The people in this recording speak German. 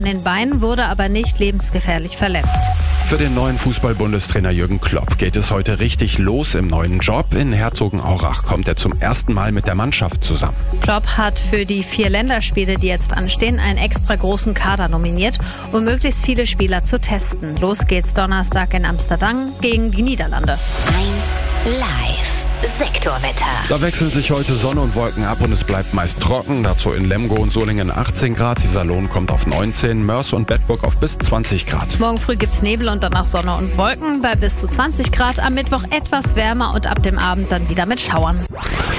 in den Beinen, wurde aber nicht lebensgefährlich verletzt. Für den neuen Fußball-Bundestrainer Jürgen Klopp geht es heute richtig los im neuen Job. In Herzogenaurach kommt er zum ersten Mal mit der Mannschaft zusammen. Klopp hat für die 4 Länderspiele, die jetzt anstehen, einen extra großen Kader nominiert, um möglichst viele Spieler zu testen. Los geht's Donnerstag in Amsterdam gegen die Niederlande. 1 Live. Sektorwetter. Da wechseln sich heute Sonne und Wolken ab und es bleibt meist trocken. Dazu in Lemgo und Solingen 18 Grad. Iserlohn kommt auf 19, Mörs und Bedburg auf bis 20 Grad. Morgen früh gibt's Nebel und danach Sonne und Wolken bei bis zu 20 Grad. Am Mittwoch etwas wärmer und ab dem Abend dann wieder mit Schauern.